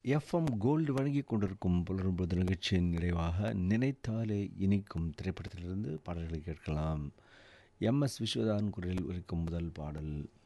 FM gold வழங்கிக் கொண்டிருக்கும் புலரும்பொழுது நிகழ்ச்சியின் நிறைவாக நினைத்தாலே இனிக்கும் திரைப்படத்திலிருந்து பாடல்களை கேட்கலாம். எம்எஸ் விஸ்வநாதன் குரலில் ஒலிக்கும் முதல் பாடல்